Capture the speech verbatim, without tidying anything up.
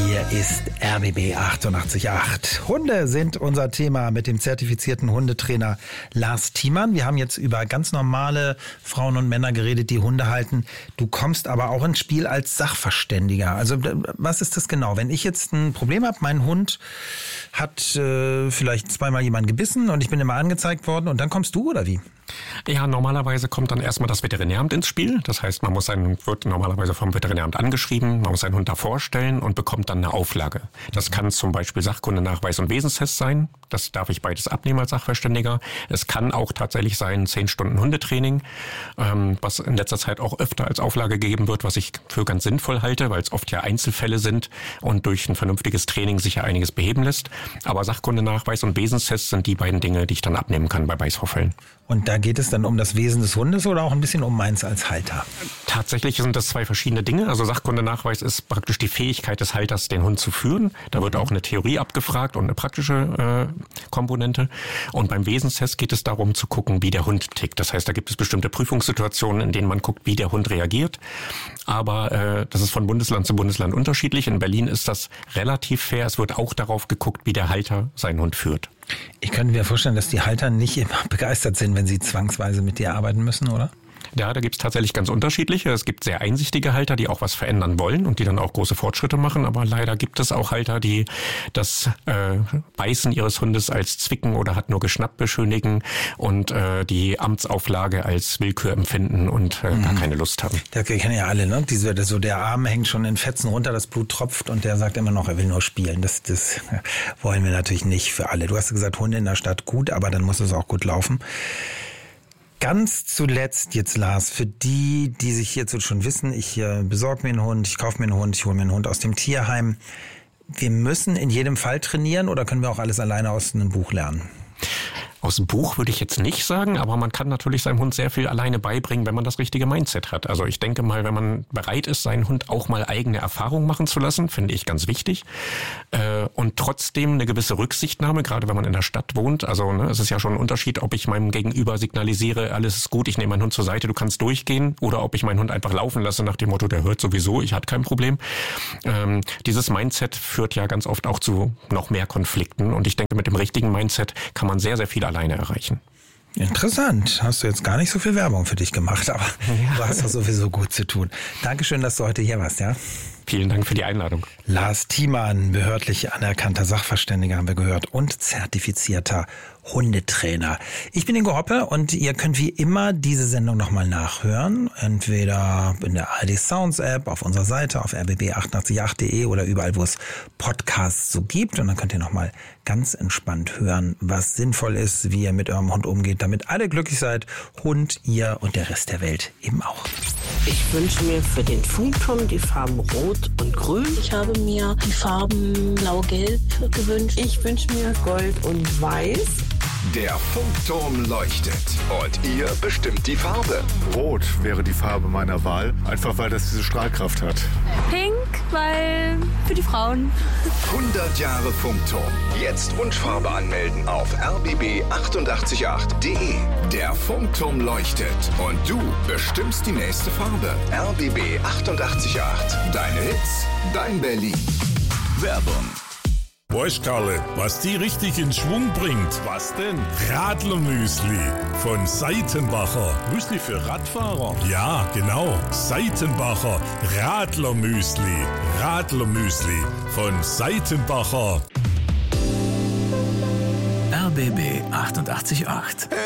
Hier ist R B B achtundachtzig Komma acht. Hunde sind unser Thema mit dem zertifizierten Hundetrainer Lars Thiemann. Wir haben jetzt über ganz normale Frauen und Männer geredet, die Hunde halten. Du kommst aber auch ins Spiel als Sachverständiger. Also was ist das genau? Wenn ich jetzt ein Problem habe, mein Hund hat äh, vielleicht zweimal jemanden gebissen und ich bin immer angezeigt worden und dann kommst du, oder wie? Ja, normalerweise kommt dann erstmal das Veterinäramt ins Spiel. Das heißt, man muss seinen, wird normalerweise vom Veterinäramt angeschrieben, man muss seinen Hund da vorstellen und bekommt dann eine Auflage. Das kann zum Beispiel Sachkundenachweis und Wesenstest sein. Das darf ich beides abnehmen als Sachverständiger. Es kann auch tatsächlich sein zehn Stunden Hundetraining, ähm, was in letzter Zeit auch öfter als Auflage gegeben wird, was ich für ganz sinnvoll halte, weil es oft ja Einzelfälle sind und durch ein vernünftiges Training sicher einiges beheben lässt. Aber Sachkundenachweis und Wesenstest sind die beiden Dinge, die ich dann abnehmen kann bei Beißvorfällen. Und da geht es dann um das Wesen des Hundes oder auch ein bisschen um meins als Halter? Tatsächlich sind das zwei verschiedene Dinge. Also Sachkundenachweis ist praktisch die Fähigkeit des Halters, den Hund zu führen. Da wird auch eine Theorie abgefragt und eine praktische äh, Komponente. Und beim Wesenstest geht es darum zu gucken, wie der Hund tickt. Das heißt, da gibt es bestimmte Prüfungssituationen, in denen man guckt, wie der Hund reagiert. Aber äh, das ist von Bundesland zu Bundesland unterschiedlich. In Berlin ist das relativ fair. Es wird auch darauf geguckt, wie der Halter seinen Hund führt. Ich könnte mir vorstellen, dass die Halter nicht immer begeistert sind, wenn sie zwangsweise mit dir arbeiten müssen, oder? Ja, da gibt's tatsächlich ganz unterschiedliche. Es gibt sehr einsichtige Halter, die auch was verändern wollen und die dann auch große Fortschritte machen. Aber leider gibt es auch Halter, die das äh, Beißen ihres Hundes als Zwicken oder hat nur geschnappt beschönigen und äh, die Amtsauflage als Willkür empfinden und äh, mhm. gar keine Lust haben. Das kennen ja alle, ne? Diese, das, so der Arm hängt schon in Fetzen runter, das Blut tropft und der sagt immer noch, er will nur spielen. Das, das wollen wir natürlich nicht für alle. Du hast gesagt, Hunde in der Stadt gut, aber dann muss es auch gut laufen. Ganz zuletzt jetzt, Lars, für die, die sich hierzu schon wissen, ich äh, besorge mir einen Hund, ich kaufe mir einen Hund, ich hole mir einen Hund aus dem Tierheim. Wir müssen in jedem Fall trainieren oder können wir auch alles alleine aus einem Buch lernen? Aus dem Buch würde ich jetzt nicht sagen, aber man kann natürlich seinem Hund sehr viel alleine beibringen, wenn man das richtige Mindset hat. Also ich denke mal, wenn man bereit ist, seinen Hund auch mal eigene Erfahrungen machen zu lassen, finde ich ganz wichtig. Und trotzdem eine gewisse Rücksichtnahme, gerade wenn man in der Stadt wohnt. Also ne, es ist ja schon ein Unterschied, ob ich meinem Gegenüber signalisiere, alles ist gut, ich nehme meinen Hund zur Seite, du kannst durchgehen, oder ob ich meinen Hund einfach laufen lasse nach dem Motto, der hört sowieso, ich hatte kein Problem. Ähm, dieses Mindset führt ja ganz oft auch zu noch mehr Konflikten. Und ich denke, mit dem richtigen Mindset kann man sehr, sehr viel alleine erreichen. Interessant. Hast du jetzt gar nicht so viel Werbung für dich gemacht, aber ja. Du hast doch sowieso gut zu tun. Dankeschön, dass du heute hier warst, ja? Vielen Dank für die Einladung. Lars Thiemann, behördlich anerkannter Sachverständiger, haben wir gehört, und zertifizierter Hundetrainer. Ich bin Ingo Hoppe und ihr könnt wie immer diese Sendung nochmal nachhören. Entweder in der A R D Sounds App, auf unserer Seite, auf r b b achtundachtzig Komma acht punkt de oder überall, wo es Podcasts so gibt. Und dann könnt ihr nochmal ganz entspannt hören, was sinnvoll ist, wie ihr mit eurem Hund umgeht, damit alle glücklich seid. Hund, ihr und der Rest der Welt eben auch. Ich wünsche mir für den Funkturm die Farben Rot und Grün. Ich habe mir die Farben Blau-Gelb gewünscht. Ich wünsche mir Gold und Weiß. Der Funkturm leuchtet und ihr bestimmt die Farbe. Rot wäre die Farbe meiner Wahl, einfach weil das diese Strahlkraft hat. Pink, weil für die Frauen. hundert Jahre Funkturm. Jetzt Wunschfarbe anmelden auf r b b achtundachtzig Komma acht punkt de. Der Funkturm leuchtet und du bestimmst die nächste Farbe. r b b achtundachtzig Komma acht. Deine Hits, dein Berlin. Werbung. Weißt Karle, was die richtig in Schwung bringt? Was denn? Radlermüsli von Seitenbacher. Müsli für Radfahrer? Ja, genau. Seitenbacher Radlermüsli. Radlermüsli von Seitenbacher. R B B achtundachtzig Komma acht.